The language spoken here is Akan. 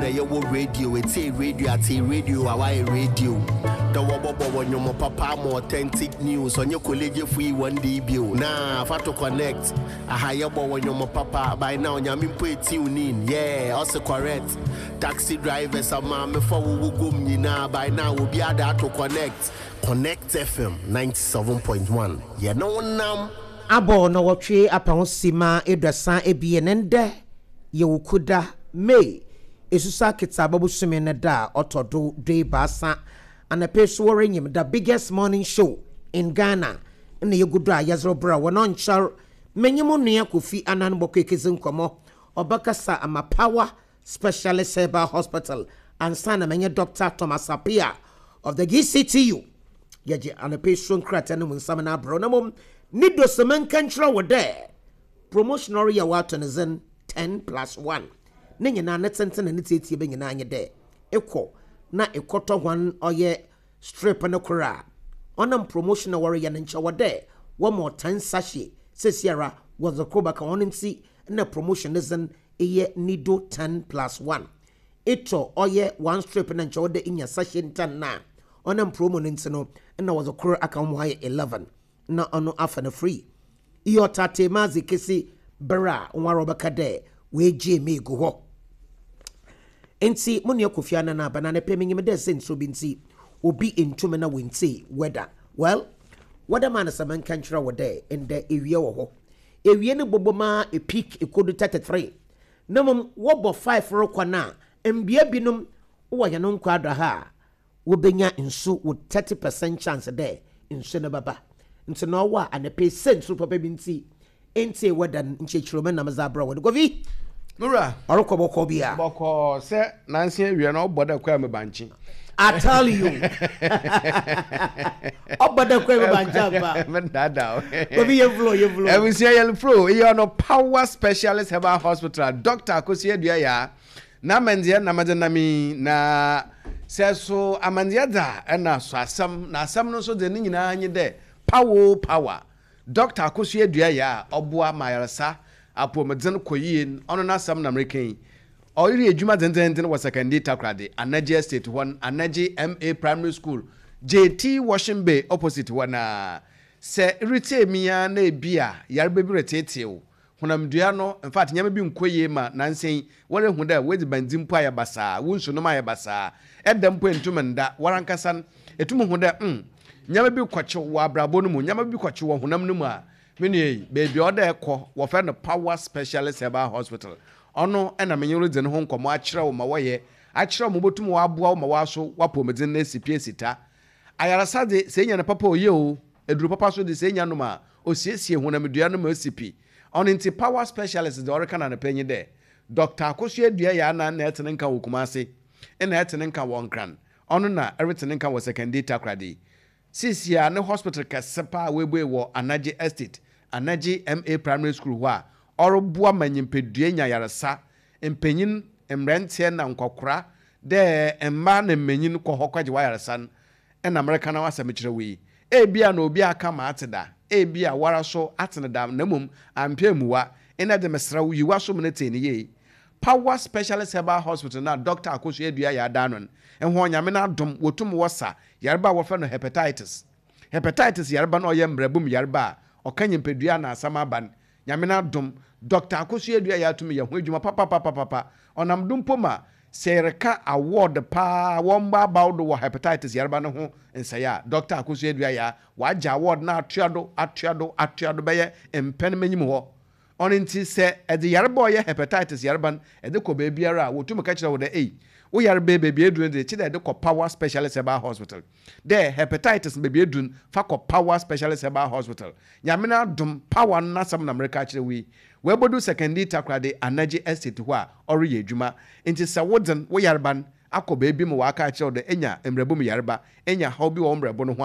na ye wo radio, it's a radio at a radio, away radio. The wobo when your papa more authentic news on your college free one day bill. Nah, if I to connect, a higher boy when your papa by now, Yamin put tune in. Yeah, also correct. Taxi drivers are mamma for who go now by now will be able to connect. Connect FM 97.1. Yeah, no one now. Abo no watwe apahosima edwasa ebienende ye wukuda May esusa kitaba busumi ne da otodo de basa anapeso worenyim the biggest morning show in Ghana ne yegudo ayazro bra wono nchar menyimo nua kofi anan bokekeze nkomo obakasa ama power specialist herbal hospital and sana menye Dr. Thomas Apia of the GCTU yaje anapeso nkrata ne munsamana bro na mom Nido semen kantra wo there promotional ya wato ne zen 10+1 ne nyina ne tenten ne tietie be nyina anye there ekọ na ekoto hwan oye strip ne kora onam promotional warrior ne ncha wo there one more 10 sachet sesiara was the kobaka onimsi na promotion ne zen eye Nido 10+1 eto oye one strip ne ncha wo there inya sachet 10 na onam promo ne nsino na was the kora aka mo haye 11 na ono afana free iyo tate mazi kesi bra onwaro bakade we je me go ho enti moni akofia na banana pemenyim de senso binti obi entume na wenti weather well weather man saman kanchira wo there in the area wo ho ewie ne boboma e peak ekodu 33 namum wo bo 5 rokwa na mbia binum wo ya no nkwa adra ha wo benya nso wo 30% chance there nso ne baba nti no wa anape senso papa binti enti weather nchechiroma na mazabra wo govi Nura oroko boko bia boko se nansi awie na oboda kwa me banchi I tell you oboda kwa me bancha ba men dada govi ye flow we see ye flow you no power specialist herbal hospital Dr. Akosi Adua ya na mandia na madanami na seso amandia da na so asam na asam no so de ni nyina anye de power Dr. Akosi Adua ya oboa mayarasa apo medzen koyin ono na sam na American oyiri ejuma denden was secondary takrade Anaji State one Anaji MA Primary School JT Washington Bay opposite one se irite mia na ebia yarbe bi reteteo honam dua no in fact nyama bi nkoye ma nansen wore hu da wedi bandim po ayabasa wunsu no ma ayabasa edam po entumenda warankasan etum hu da nyama bi kwache wa abrabo no mu nyama bi kwache wo honam no mu a meni baby oda ekọ wo fe no power specialist herbal hospital ono ena menyoro dze ne ho nkomo akire wo ma woye akire mo botum wo aboa wo ma waso wapo medin na sipie sita ayarasa de senya na papa oye o eduru papa so de senya no ma osiesie honam dua no ma osipi on into power specialist de orika na penye de Dr. Akosi Adua ya na etene nka wo Kumase ena etene nka wo Nkran ono na everything nka wo secondary takrade sisia ne hospital kasepa webe wo Anaji Estate Anaji MA Primary School wa orobua manyimpedue nya yaresa empanyin emrentie na nkokora de emma na menyin ko hokwaje wa yaresa na America na wasa mekire wi ebia na obi aka ma ateda ebia wara so ateneda na mum ampia muwa ena de mesra wi waso mnete ne ye power specialist herbal hospital na Dr. Akosi Adua ya danon enho nyame na dom wotum wosa yarba wo fe no hepatitis yarba na oyem brabum yarba okanyimpedua na asamaban nyame na dom Dr. Akosi Adua ya tumi ye ho adwuma papa onam dumpoma sereka award pa womba bawdo wo hepatitis yarba no ho nsaya Dr. Akosi Adua ya waja award na atuado beye empen manyim ho oninti se ede yarba oye hepatitis yarban ede ko ba biara wotum ka kire wo de wo yarba baby edun de chi de ko power specialist herbal hospital de hepatitis baby edun fa ko power specialist herbal hospital nyamena dum power na sam na America kire wi we bodu secondary takrade Anaji Estate ho a ori adwuma nti se woden wo yarban akọ baby mo wa ka kire wo de enya emrebu mo yarba enya how bi wo mrebu no ho